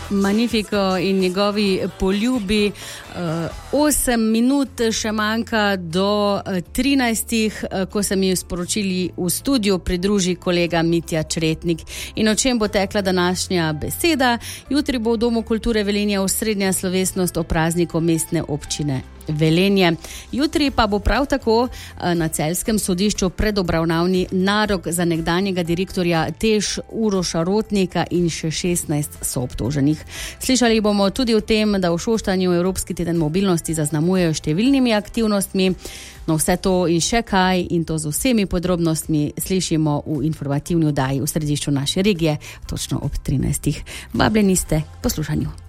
Magnifico in njegovi poljubi. 8 minut še manjka do 13, ko se mi sporočili v studiu pridruži kolega Mitja Čretnik. In o čem bo tekla današnja beseda? Jutri bo v Domu kulture Velenje osrednja slovesnost o prazniku mestne občine Velenje. Jutri pa bo prav tako na celjskem sodišču predobravnavni narok za nekdanjega direktorja TEŠ Uroša Rotnika in še 16 soobtoženih. Slišali bomo tudi o tem, da v Šoštanju Evropski teden mobilnosti zaznamujejo številnimi aktivnostmi. No, vse to in še kaj, in to z vsemi podrobnostmi slišimo v informativni oddaji v središču naše regije, točno ob 13. Vabljeni ste k poslušanju.